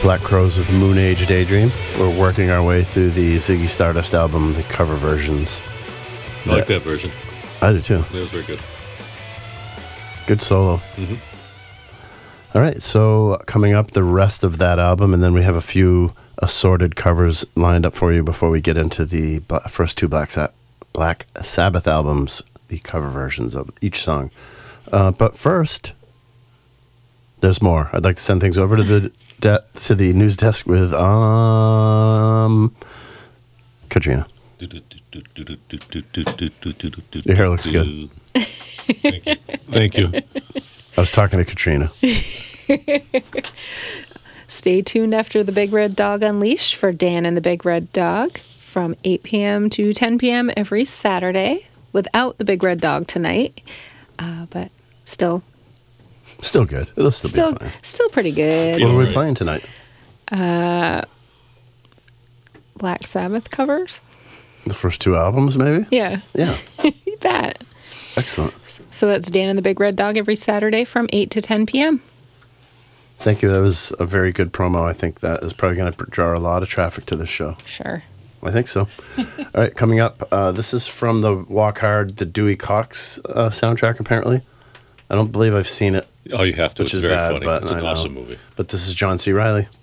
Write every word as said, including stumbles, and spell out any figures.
Black Crowes with Moon Age Daydream. We're working our way through the Ziggy Stardust album, the cover versions. I like that version. I do too. That was very good. Good solo. Mm-hmm. All right, so coming up, the rest of that album, and then we have a few assorted covers lined up for you before we get into the first two Black, Sa- Black Sabbath albums, the cover versions of each song. Uh, but first, there's more. I'd like to send things over to the de- to the news desk with um Katrina. Your hair looks good. Thank you. Thank you. I was talking to Katrina. Stay tuned after the Big Red Dog Unleashed for Dan and the Big Red Dog from eight p.m. to ten p.m. every Saturday, without the Big Red Dog tonight, uh, but still Still good. It'll still, still be fine. still pretty good. What are we right. playing tonight? Uh, Black Sabbath covers? The first two albums, maybe? Yeah. Yeah. That. Excellent. So that's Dan and the Big Red Dog every Saturday from eight to ten p.m. Thank you. That was a very good promo. I think that is probably going to draw a lot of traffic to this show. Sure. I think so. All right, coming up, uh, this is from the Walk Hard, the Dewey Cox uh, soundtrack, apparently. I don't believe I've seen it, Oh, you have to. which it's is very bad, funny. but It's I an know. awesome movie. But this is John C. Reilly.